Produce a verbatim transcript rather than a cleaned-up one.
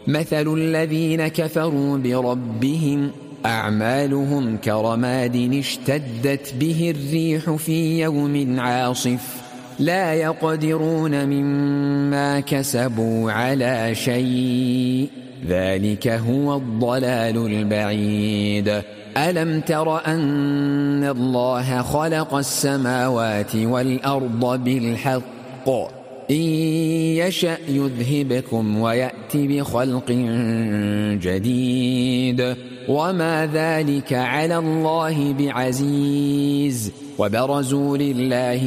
مثل الذين كفروا بربهم أعمالهم كرماد اشتدت به الريح في يوم عاصف لا يقدرون مما كسبوا على شيء ذلك هو الضلال البعيد. ألم تر أن الله خلق السماوات والأرض بالحق إن يشأ يذهبكم ويأت بخلق جديد وما ذلك على الله بعزيز. وبرزوا لله